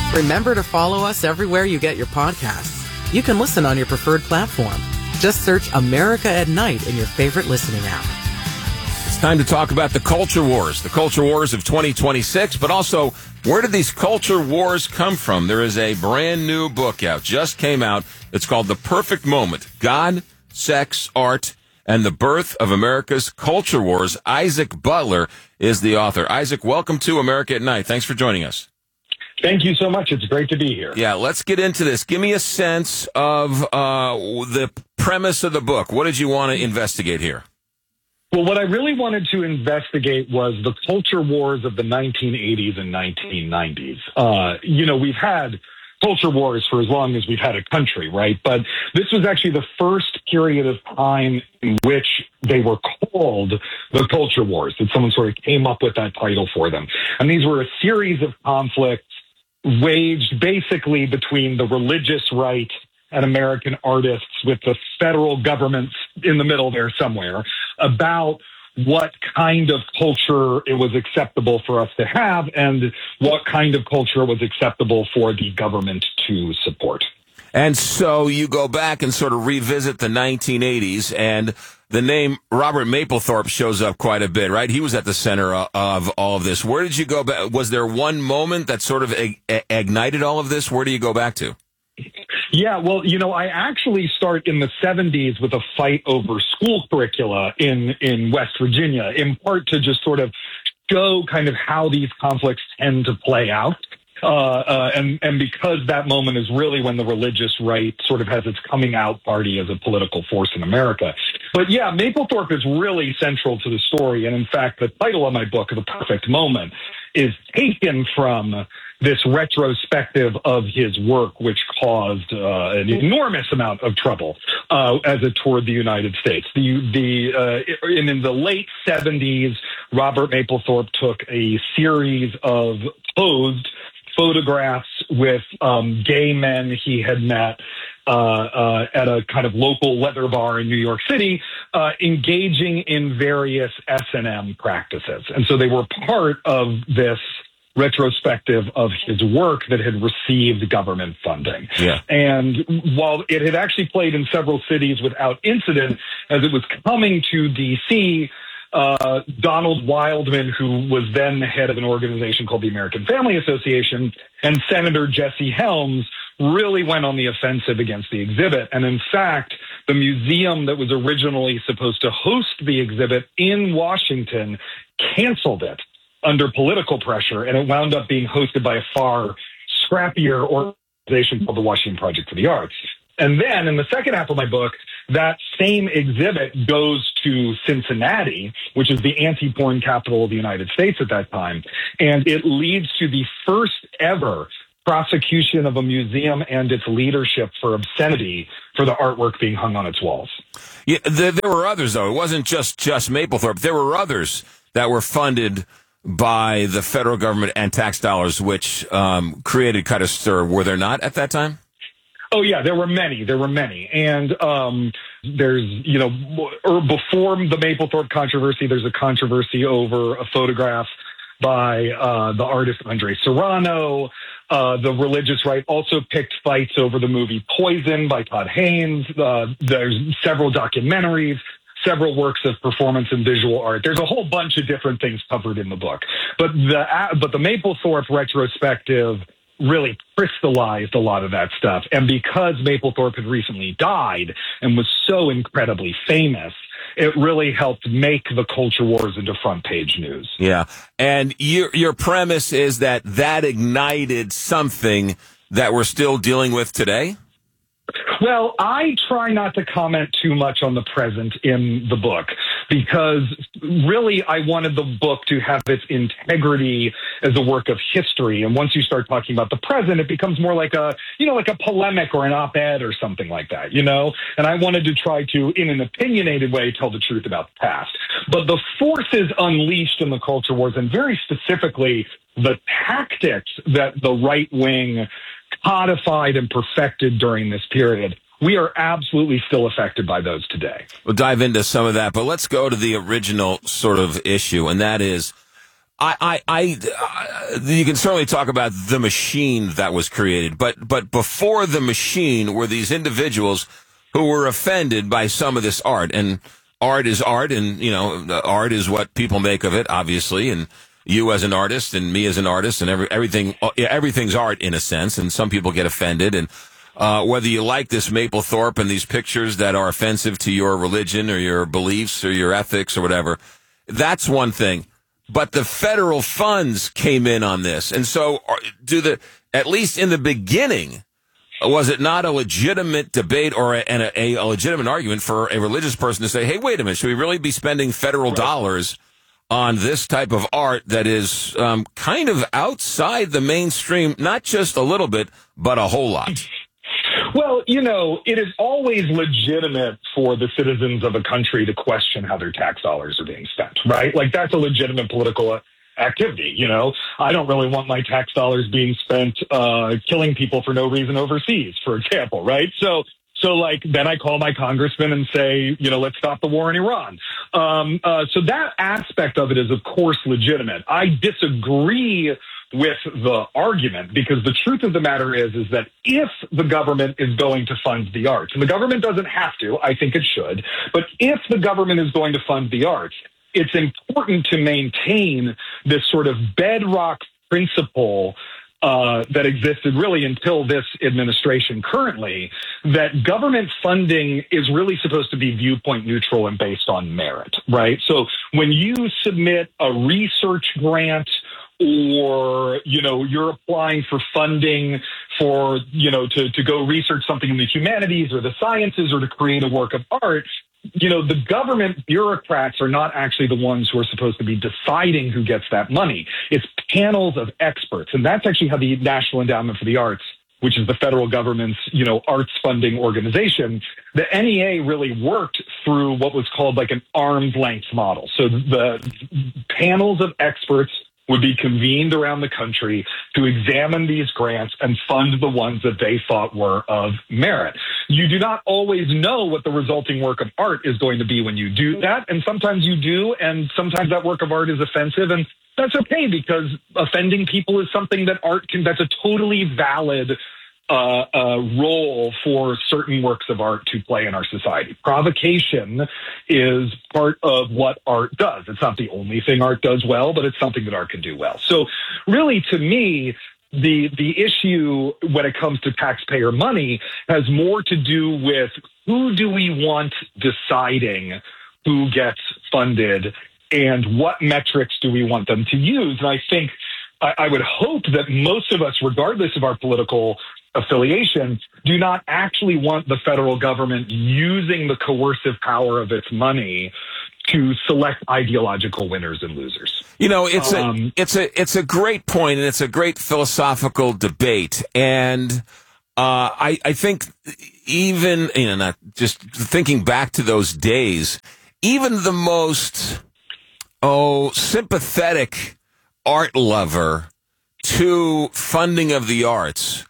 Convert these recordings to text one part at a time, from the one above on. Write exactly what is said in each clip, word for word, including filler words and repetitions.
Remember to follow us everywhere you get your podcasts. You can listen on your preferred platform. Just search America at Night in your favorite listening app. It's time to talk about the culture wars, the culture wars of twenty twenty-six, but also where did these culture wars come from? There is a brand new book out, just came out. It's called The Perfect Moment, God, Sex, Art, and the Birth of America's Culture Wars. Isaac Butler is the author. Isaac, welcome to America at Night. Thanks for joining us. Thank you so much. It's great to be here. Yeah, let's get into this. Give me a sense of uh, the premise of the book. What did you want to investigate here? Well, what I really wanted to investigate was the culture wars of the nineteen eighties and nineteen nineties. Uh, you know, we've had culture wars for as long as we've had a country, right? But this was actually the first period of time in which they were called the culture wars, that someone sort of came up with that title for them. And these were a series of conflicts waged basically between the religious right and American artists, with the federal government in the middle there somewhere, about what kind of culture it was acceptable for us to have and what kind of culture was acceptable for the government to support. And so you go back and sort of revisit the nineteen eighties, and the name Robert Mapplethorpe shows up quite a bit, right? He was at the center of all of this. Where did you go back? Was there one moment that sort of ignited all of this? Where do you go back to? Yeah, well, you know, I actually start in the seventies with a fight over school curricula in, in West Virginia, in part to just sort of show kind of how these conflicts tend to play out. Uh, uh, and, and because that moment is really when the religious right sort of has its coming out party as a political force in America. But yeah, Mapplethorpe is really central to the story. And in fact, the title of my book, The Perfect Moment, is taken from this retrospective of his work, which caused uh, an enormous amount of trouble uh, as it toured the United States. The the uh, in, in the late seventies, Robert Mapplethorpe took a series of posed photographs with um, gay men he had met uh, uh, at a kind of local leather bar in New York City, uh, engaging in various S and M practices. And so they were part of this retrospective of his work that had received government funding. Yeah. And while it had actually played in several cities without incident, as it was coming to D C, uh, Donald Wildman, who was then the head of an organization called the American Family Association, and Senator Jesse Helms really went on the offensive against the exhibit. And in fact, the museum that was originally supposed to host the exhibit in Washington canceled it under political pressure, and it wound up being hosted by a far scrappier organization called the Washington Project for the Arts. And then in the second half of my book, that same exhibit goes to Cincinnati, which is the anti-porn capital of the United States at that time, and it leads to the first ever prosecution of a museum and its leadership for obscenity for the artwork being hung on its walls. Yeah, there, there were others, though. It wasn't just, just Mapplethorpe. There were others that were funded by the federal government and tax dollars, which um, created kind of stir. Were there not at that time? Oh, yeah, there were many. There were many. And um, there's, you know, or before the Mapplethorpe controversy, there's a controversy over a photograph by uh, the artist Andre Serrano. Uh, the religious right also picked fights over the movie Poison by Todd Haynes. Uh, there's several documentaries, several works of performance and visual art. There's a whole bunch of different things covered in the book. But the but the Mapplethorpe retrospective really crystallized a lot of that stuff. And because Mapplethorpe had recently died and was so incredibly famous, it really helped make the culture wars into front page news. Yeah. And your your premise is that that ignited something that we're still dealing with today? Well, I try not to comment too much on the present in the book because really I wanted the book to have its integrity as a work of history. And once you start talking about the present, it becomes more like a, you know, like a polemic or an op-ed or something like that, you know? And I wanted to try to, in an opinionated way, tell the truth about the past. But the forces unleashed in the culture wars, and very specifically the tactics that the right wing codified and perfected during this period, we are absolutely still affected by those today. We'll dive into some of that, but let's go to the original sort of issue, and that is, I, I, I uh, you can certainly talk about the machine that was created, but but before the machine were these individuals who were offended by some of this art, and art is art, and you know, art is what people make of it, obviously, and you as an artist, and me as an artist, and every, everything, everything's art in a sense, and some people get offended, and uh, whether you like this Mapplethorpe and these pictures that are offensive to your religion or your beliefs or your ethics or whatever, that's one thing. But the federal funds came in on this, and so do the at least in the beginning. Was it not a legitimate debate or a, and a, a legitimate argument for a religious person to say, hey, wait a minute, should we really be spending federal right. dollars on this type of art that is um, kind of outside the mainstream, not just a little bit, but a whole lot? Well, you know, it is always legitimate for the citizens of a country to question how their tax dollars are being spent, right? Like, that's a legitimate political activity. You know, I don't really want my tax dollars being spent uh, killing people for no reason overseas, for example, right? So, so like, then I call my congressman and say, you know, let's stop the war in Iran. Um, uh, so that aspect of it is, of course, legitimate. I disagree with the argument, because the truth of the matter is, is that if the government is going to fund the arts, and the government doesn't have to, I think it should, but if the government is going to fund the arts, it's important to maintain this sort of bedrock principle uh, that existed really until this administration currently, that government funding is really supposed to be viewpoint neutral and based on merit, right? So when you submit a research grant, or, you know, you're applying for funding for, you know, to, to go research something in the humanities or the sciences or to create a work of art, you know, the government bureaucrats are not actually the ones who are supposed to be deciding who gets that money. It's panels of experts. And that's actually how the National Endowment for the Arts, which is the federal government's, you know, arts funding organization, the N E A really worked through what was called like an arm's length model. So the panels of experts would be convened around the country to examine these grants and fund the ones that they thought were of merit. You do not always know what the resulting work of art is going to be when you do that, and sometimes you do, and sometimes that work of art is offensive, and that's okay, because offending people is something that art can, that's a totally valid Uh, uh, role for certain works of art to play in our society. Provocation is part of what art does. It's not the only thing art does well, but it's something that art can do well. So really, to me, the the issue when it comes to taxpayer money has more to do with who do we want deciding who gets funded and what metrics do we want them to use. And I think I, I would hope that most of us, regardless of our political affiliation, do not actually want the federal government using the coercive power of its money to select ideological winners and losers. You know, it's um, a it's a it's a great point, and it's a great philosophical debate. And uh, I I think even you know, not just thinking back to those days, even the most oh sympathetic art lover to funding of the arts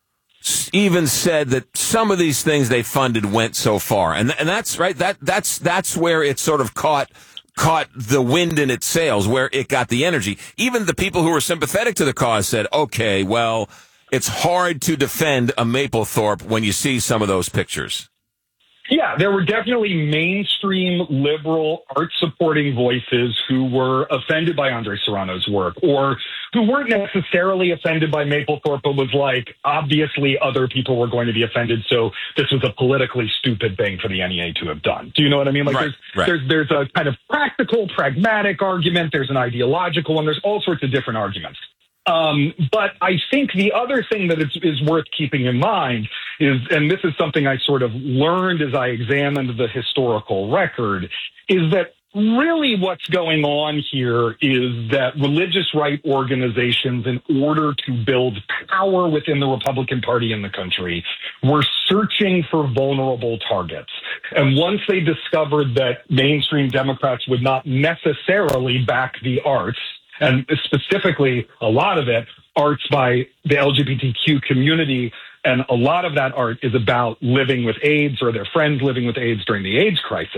even said that some of these things they funded went so far, and and that's right. That that's that's where it sort of caught caught the wind in its sails, where it got the energy. Even the people who were sympathetic to the cause said, "Okay, well, it's hard to defend a Mapplethorpe when you see some of those pictures." Yeah, there were definitely mainstream liberal art-supporting voices who were offended by Andre Serrano's work, or who weren't necessarily offended by Mapplethorpe, but was like, obviously other people were going to be offended, so this was a politically stupid thing for the N E A to have done. Do you know what I mean? Like, right, there's, right. there's there's a kind of practical, pragmatic argument, there's an ideological one, there's all sorts of different arguments. Um, but I think the other thing that is, is worth keeping in mind is, and this is something I sort of learned as I examined the historical record, is that really what's going on here is that religious right organizations, in order to build power within the Republican Party in the country, were searching for vulnerable targets. And once they discovered that mainstream Democrats would not necessarily back the arts, and specifically, a lot of it, arts by the L G B T Q community, and a lot of that art is about living with AIDS or their friends living with AIDS during the AIDS crisis.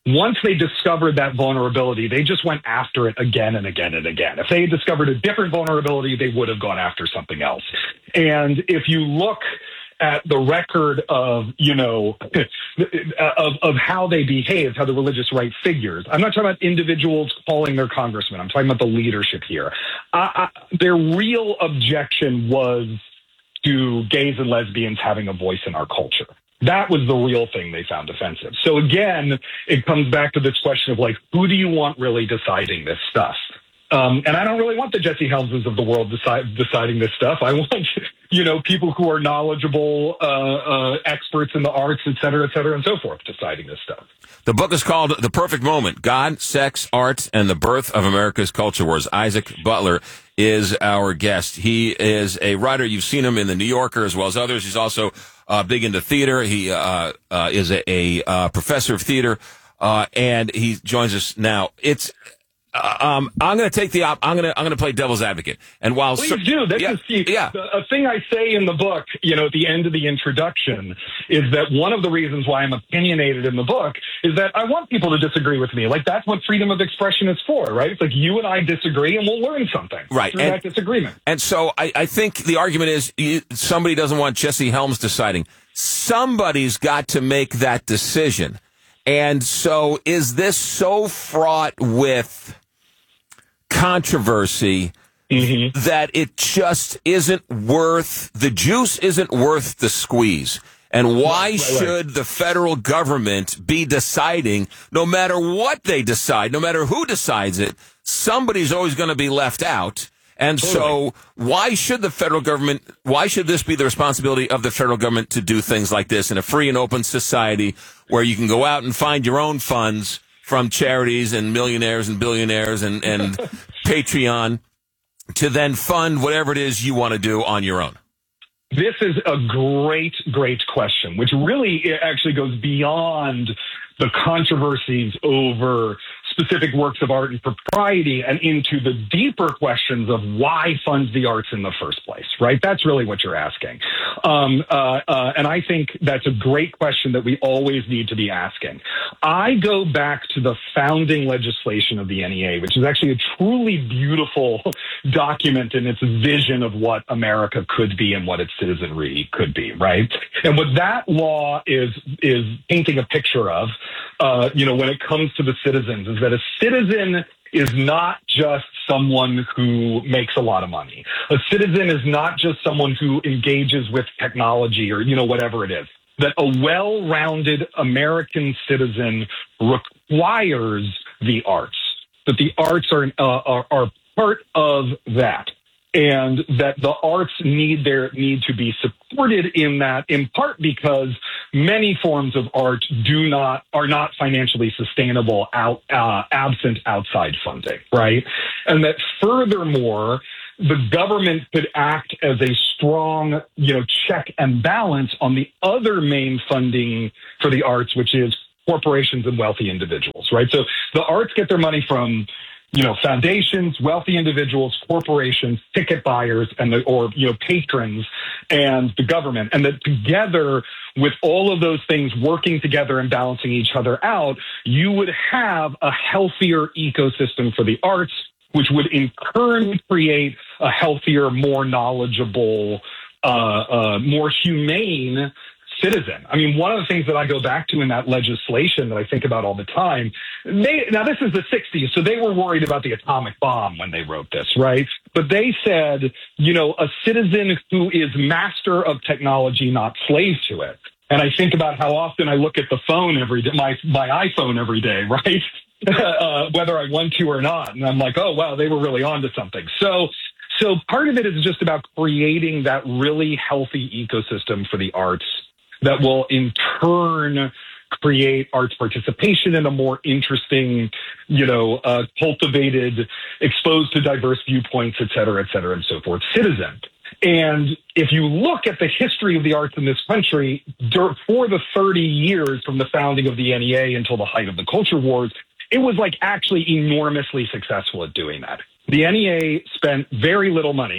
once they discovered that vulnerability, they just went after it again and again and again. If they had discovered a different vulnerability, they would have gone after something else. And if you look at the record of, you know, of, of how they behaved, how the religious right figures. I'm not talking about individuals calling their congressmen. I'm talking about the leadership here. Uh, I, their real objection was to gays and lesbians having a voice in our culture. That was the real thing they found offensive. So again, it comes back to this question of like, who do you want really deciding this stuff? Um, and I don't really want the Jesse Helmses of the world decide, deciding this stuff. I want, you know, people who are knowledgeable, uh, uh, experts in the arts, et cetera, et cetera, and so forth, deciding this stuff. The book is called The Perfect Moment, God, Sex, Art, and the Birth of America's Culture Wars. Isaac Butler is our guest. He is a writer. You've seen him in The New Yorker as well as others. He's also uh, big into theater. He uh, uh, is a, a uh, professor of theater, uh, and he joins us now. It's Uh, um, I'm going to take the op- I'm going to I'm going to play devil's advocate. And while please so- do, this yeah, is the, yeah. the, a thing I say in the book, you know, at the end of the introduction, is that one of the reasons why I'm opinionated in the book is that I want people to disagree with me. Like that's what freedom of expression is for, right? It's like you and I disagree, and we'll learn something right. through and, that disagreement. And so I, I think the argument is you, somebody doesn't want Jesse Helms deciding. Somebody's got to make that decision. And so is this so fraught with controversy mm-hmm. that it just isn't worth, the juice isn't worth the squeeze? And why right, right, should right. the federal government be deciding, no matter what they decide, no matter who decides it, somebody's always going to be left out. And totally. So why should the federal government, why should this be the responsibility of the federal government to do things like this in a free and open society where you can go out and find your own funds from charities and millionaires and billionaires and, and Patreon to then fund whatever it is you want to do on your own? This is a great, great question, which really actually goes beyond the controversies over specific works of art and propriety and into the deeper questions of why fund the arts in the first place, right? That's really what you're asking. Um, uh, uh, and I think that's a great question that we always need to be asking. I go back to the founding legislation of the N E A, which is actually a truly beautiful document in its vision of what America could be and what its citizenry could be, right? And what that law is, is painting a picture of, uh, you know, when it comes to the citizens, is that a citizen is not just someone who makes a lot of money. A citizen is not just someone who engages with technology or, you know, whatever it is. That a well-rounded American citizen requires the arts. That the arts are, uh, are, are part of that. And that the arts need their need to be supported in that, in part because many forms of art do not are not financially sustainable out uh, absent outside funding, right? And that furthermore, the government could act as a strong, you know, check and balance on the other main funding for the arts, which is corporations and wealthy individuals, right? So the arts get their money from, you know, foundations, wealthy individuals, corporations, ticket buyers, and the, or, you know, patrons and the government. And that together with all of those things working together and balancing each other out, you would have a healthier ecosystem for the arts, which would in turn create a healthier, more knowledgeable, uh, uh, more humane citizen. I mean, one of the things that I go back to in that legislation that I think about all the time, they, now this is the sixties, so they were worried about the atomic bomb when they wrote this, right? But they said, you know, a citizen who is master of technology, not slave to it. And I think about how often I look at the phone every day, my, my iPhone every day, right? uh, whether I want to or not. And I'm like, oh, wow, they were really onto something. So, so part of it is just about creating that really healthy ecosystem for the arts that will in turn create arts participation in a more interesting, you know, uh, cultivated, exposed to diverse viewpoints, et cetera, et cetera, and so forth, citizen. And if you look at the history of the arts in this country, for the thirty years from the founding of the N E A until the height of the culture wars, it was like actually enormously successful at doing that. The N E A spent very little money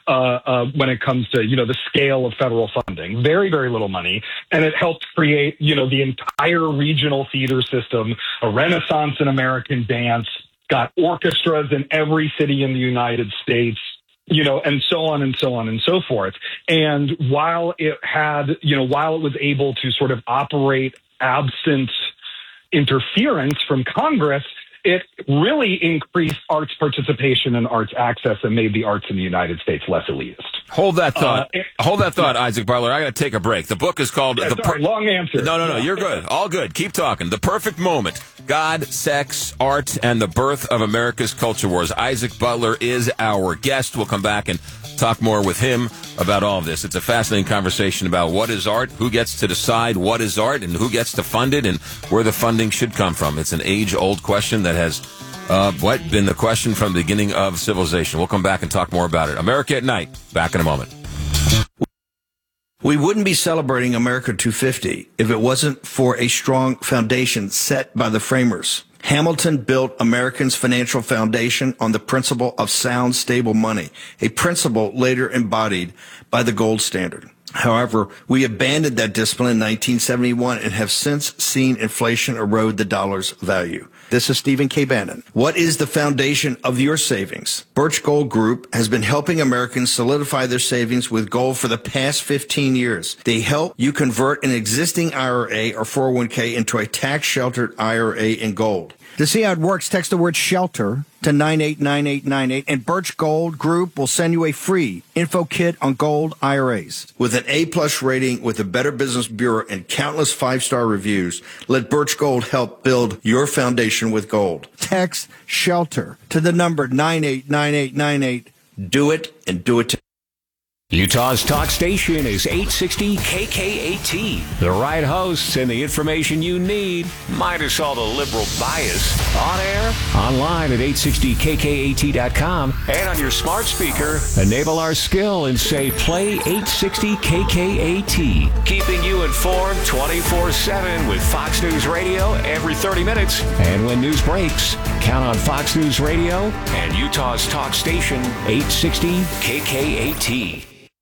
uh, uh, when it comes to, you know, the scale of federal funding. Very, very little money. And it helped create, you know, the entire regional theater system, a renaissance in American dance, got orchestras in every city in the United States, you know, and so on and so on and so forth. And while it had, you know, while it was able to sort of operate absent interference from Congress, it really increased arts participation and arts access and made the arts in the United States less elitist. Hold that thought. Uh, Hold that thought, Isaac Butler. I got to take a break. The book is called... Yeah, the sorry, per- long answer. No, no, no. You're good. All good. Keep talking. The Perfect Moment. God, Sex, Art, and the Birth of America's Culture Wars. Isaac Butler is our guest. We'll come back and talk more with him about all of this. It's a fascinating conversation about what is art, who gets to decide what is art, and who gets to fund it, and where the funding should come from. It's an age-old question that has... Uh, what been the question from the beginning of civilization. We'll come back and talk more about it. America at Night. Back in a moment. We wouldn't be celebrating America two fifty if it wasn't for a strong foundation set by the framers. Hamilton built Americans' financial foundation on the principle of sound, stable money, a principle later embodied by the gold standard. However, we abandoned that discipline in nineteen seventy-one and have since seen inflation erode the dollar's value. This is Stephen K. Bannon. What is the foundation of your savings? Birch Gold Group has been helping Americans solidify their savings with gold for the past fifteen years. They help you convert an existing I R A or four oh one k into a tax-sheltered I R A in gold. To see how it works, text the word SHELTER to nine eight nine eight nine eight, and Birch Gold Group will send you a free info kit on gold I R As. With an A-plus rating with the Better Business Bureau and countless five-star reviews, let Birch Gold help build your foundation with gold. Text SHELTER to the number nine eight nine eight nine eight. Do it, and do it today. Utah's talk station is eight sixty K K A T. The right hosts and the information you need, minus all the liberal bias. On air, online at eight sixty K K A T dot com, and on your smart speaker, enable our skill and say play eight sixty K K A T. Keeping you informed twenty-four seven with Fox News Radio every thirty minutes. And when news breaks, count on Fox News Radio and Utah's talk station eight sixty K K A T.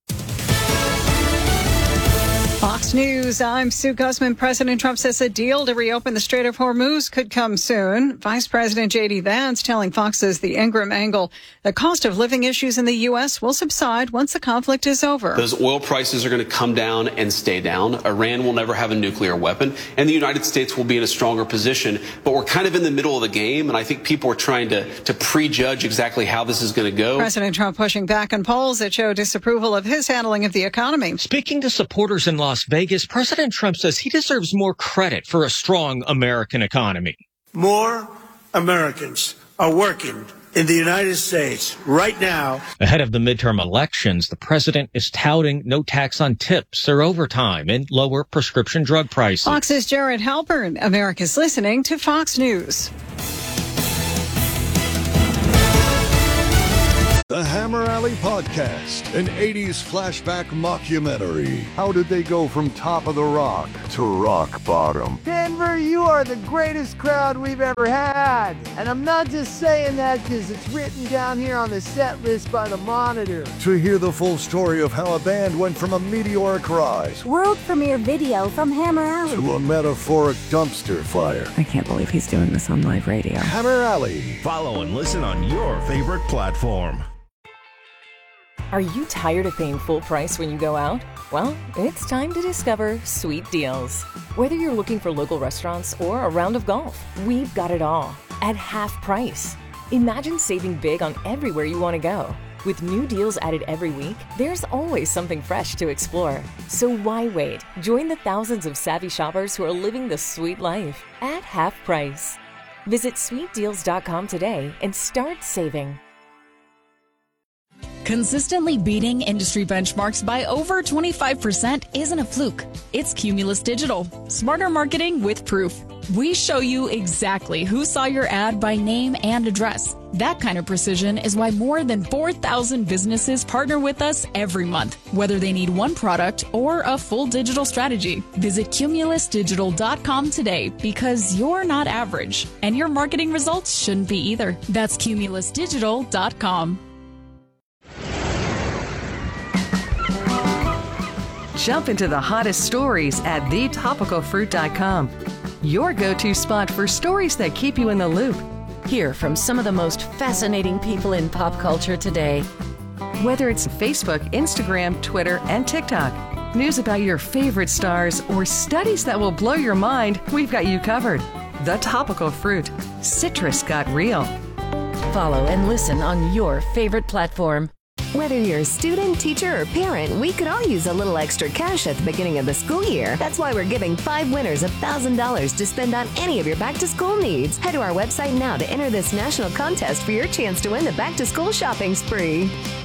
Fox News, I'm Sue Guzman. President Trump says a deal to reopen the Strait of Hormuz could come soon. Vice President J D Vance telling Fox says the Ingram angle, the cost of living issues in the U S will subside once the conflict is over. Those oil prices are going to come down and stay down. Iran will never have a nuclear weapon, and the United States will be in a stronger position. But we're kind of in the middle of the game, and I think people are trying to, to prejudge exactly how this is going to go. President Trump pushing back on polls that show disapproval of his handling of the economy. Speaking to supporters in Las Vegas, President Trump says he deserves more credit for a strong American economy. More Americans are working in the United States right now. Ahead of the midterm elections, the president is touting no tax on tips or overtime and lower prescription drug prices. Fox's Jared Halpern. America's listening to Fox News. The Hammer Alley Podcast, an eighties flashback mockumentary. How did they go from top of the rock to rock bottom? Denver, you are the greatest crowd we've ever had. And I'm not just saying that because it's written down here on the set list by the Monitor. To hear the full story of how a band went from a meteoric rise, world premiere video from Hammer Alley, to a metaphoric dumpster fire. I can't believe he's doing this on live radio. Hammer Alley. Follow and listen on your favorite platform. Are you tired of paying full price when you go out? Well, it's time to discover Sweet Deals. Whether you're looking for local restaurants or a round of golf, we've got it all at half price. Imagine saving big on everywhere you want to go. With new deals added every week, there's always something fresh to explore. So why wait? Join the thousands of savvy shoppers who are living the sweet life at half price. Visit sweet deals dot com today and start saving. Consistently beating industry benchmarks by over twenty-five percent isn't a fluke. It's Cumulus Digital. Smarter marketing with proof. We show you exactly who saw your ad by name and address. That kind of precision is why more than four thousand businesses partner with us every month, whether they need one product or a full digital strategy. Visit cumulus digital dot com today because you're not average, and your marketing results shouldn't be either. That's cumulus digital dot com. Jump into the hottest stories at the topical fruit dot com. Your go-to spot for stories that keep you in the loop. Hear from some of the most fascinating people in pop culture today. Whether it's Facebook, Instagram, Twitter, and TikTok, news about your favorite stars, or studies that will blow your mind, we've got you covered. The Topical Fruit. Citrus got real. Follow and listen on your favorite platform. Whether you're a student, teacher, or parent, we could all use a little extra cash at the beginning of the school year. That's why we're giving five winners one thousand dollars to spend on any of your back-to-school needs. Head to our website now to enter this national contest for your chance to win the back-to-school shopping spree.